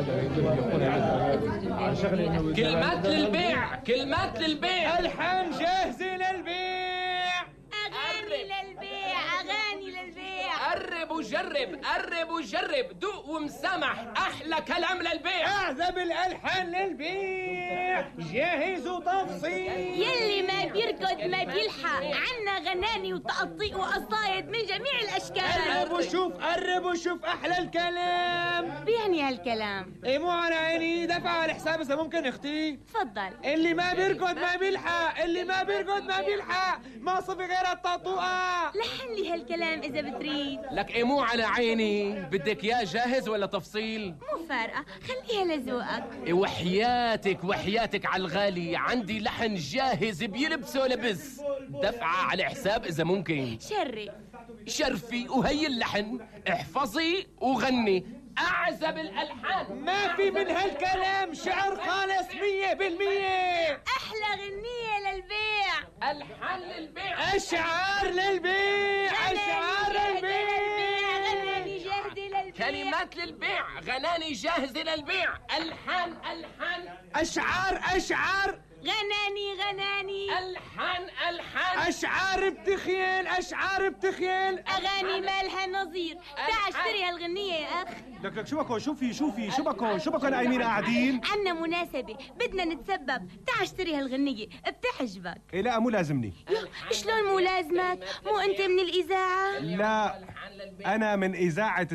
كلمات للبيع، كلمات للبيع. ألحان جاهزة للبيع، أغاني للبيع، أغاني للبيع. قرب وجرب، قرب وجرب، دوق ومسامح، أحلى كلام للبيع. أعذب الألحان للبيع، جاهز وتفصيل. يلي ما بيركض ما بيلحق، عنا غناني وتقطيع وقصايد من جميع الأشكال. قرب وشوف، قرب وشوف أحلى الكلام. بيعني هالكلام؟ إيه مو على عيني، دفع على الحساب إذا ممكن أختي. تفضل. اللي ما بيركض ما بيلحق، اللي ما بيركض ما بيلحق، ما صفي غير الطاطوقة. لحن لي هالكلام إذا بتريد. لك إيه مو على عيني، بدك يا جاهز ولا تفصيل؟ مو فارقة، خليها لذوقك. إيه وحياتك وحياتك على الغالي، عندي لحن جاهز بيلبسه لبس، دفعة على حساب إذا ممكن. شرف. شرفي، وهي اللحن، احفظي وغني أعزب الألحان. ما في من هالكلام، شعر خالص 100%. أحلى غنية للبيع، ألحان للبيع، أشعار للبيع، أشعار للبيع، غناني جاهزة للبيع. كلمات للبيع، غناني جاهزة للبيع، ألحان ألحان، أشعار أشعار، غناني ألحان ألحان، أشعار بتخيل، أشعار بتخيل. أغاني مالها نظير. تعال اشتري هالغنية يا أخ. لك شو بكو، شوفي شو بكو نايمين قاعدين. عنا مناسبة بدنا نتسبب، تعال اشتري هالغنية بتعجبك. إيه لا مو لازمني. شلون مو لازمك؟ مو أنت من الإذاعة؟ لا أنا من إذاعة